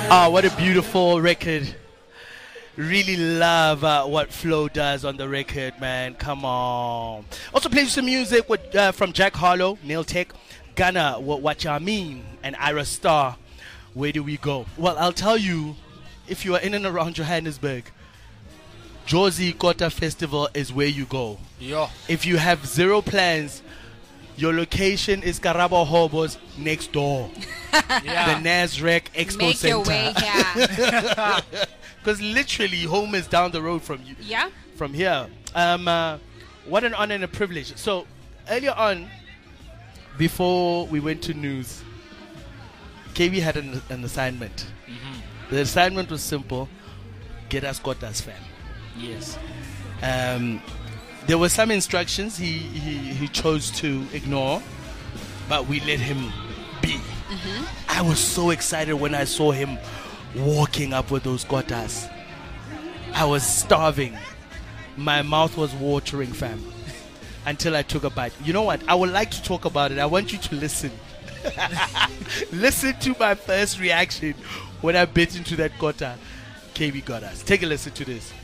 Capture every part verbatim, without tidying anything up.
Ah, what a beautiful record. Really love uh, what Flo does on the record, man. Come on. Also plays some music with uh, from Jack Harlow, Neil Tech, Ghana, What, what Ya Mean, and Ira Star. Where do we go? Well, I'll tell you, if you are in and around Johannesburg, Jozi Kota Festival is where you go. Yeah. If you have zero plans, your location is Karabo Hobo's next door. Yeah. The Nasrec Expo Make Center. your way here. Because literally home is down the road from you. Yeah. From here. Um, uh, what an honor and a privilege. So earlier on, before we went to news, K V had an, an assignment. Mm-hmm. The assignment was simple: get us Kotas fam. Yes. Um, there were some instructions he, he, he chose to ignore, but we let him be. Mm-hmm. I was so excited when I saw him walking up with those kotas. I was starving. My mouth was watering, fam, until I took a bite. You know what? I would like to talk about it. I want you to listen. Listen to my first reaction when I bit into that kota. K V got us. Take a listen to this.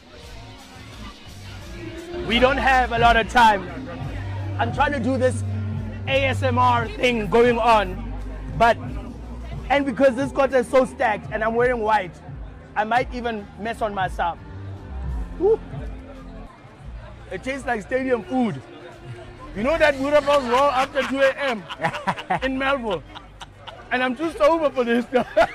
We don't have a lot of time. I'm trying to do this A S M R thing going on, but and because this kota is so stacked and I'm wearing white, I might even mess on myself. Woo. It tastes like stadium food. You know that Europeans roll after two a.m. in Melbourne, and I'm too sober for this.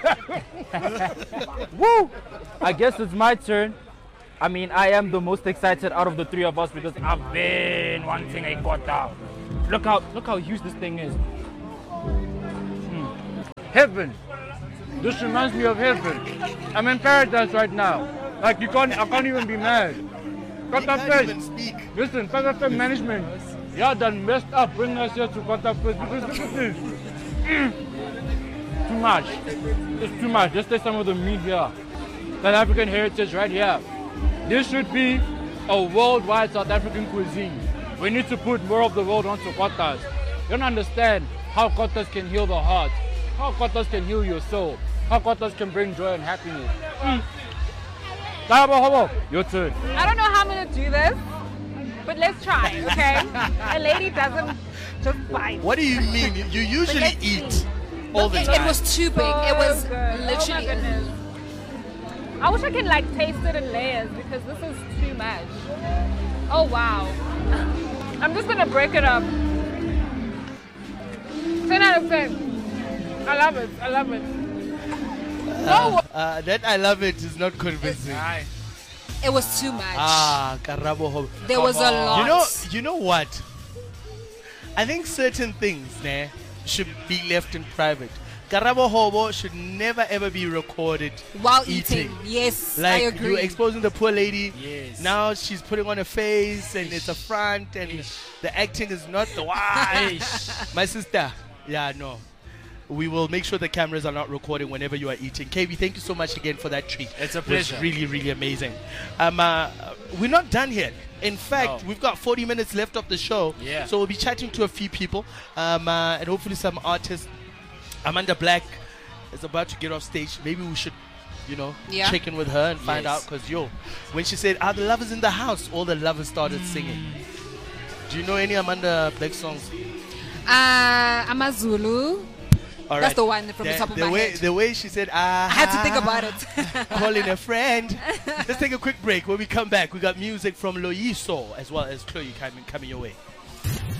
Woo! I guess it's my turn. I mean, I am the most excited out of the three of us because I've been wanting a kota. Look how look how huge this thing is. Hmm. Heaven. This reminds me of heaven. I'm in paradise right now. Like you can't, I can't even be mad. Kota can't Fest. even speak. Listen, Kota Fest management. Y'all done messed up bringing us here to Kota Fest because look at this. Mm. Too much. It's too much. Just take some of the meat here. South African heritage right here. This should be a worldwide South African cuisine. We need to put more of the world onto kotas. You don't understand how kotas can heal the heart, how kotas can heal your soul, how kotas can bring joy and happiness. Mm. Your turn. I don't know how I'm going to do this, but let's try, okay? A lady doesn't just bite. What do you mean? You, you usually eat all the It, time. it was too big. It was good. literally. Oh my goodness. I wish I could like taste it in layers because this is too much. Oh wow. I'm just gonna break it up. ten out of ten. I love it. I love it. Uh, uh, that I love it is not convincing. It was too much. Ah, Karabo Hobo. There was a lot. You know, you know what? I think certain things, né, should be left in private. Karabo Hobo should never ever be recorded While eating. Yes, like I agree. you're exposing the poor lady. Yes. Now she's putting on a face and it's a front and the acting is not the one. My sister. Yeah, no. We will make sure the cameras are not recording whenever you are eating. K V, thank you so much again for that treat. It's a It was pleasure. really, really amazing. Um, uh, we're not done yet. In fact, No. we've got forty minutes left of the show. Yeah. So we'll be chatting to a few people um, uh, and hopefully some artists. Amanda Black is about to get off stage. Maybe we should, you know, Yeah. check in with her and find Yes. out. Because, yo, when she said, are the lovers in the house? All the lovers started singing. Do you know any Amanda Black songs? Uh, Amazulu. All That's the one from the top of my way, head. The way she said, ah, I had to think about it. calling a friend. Let's take a quick break. When we come back, we got music from Loyiso as well as Chloe coming, coming your way.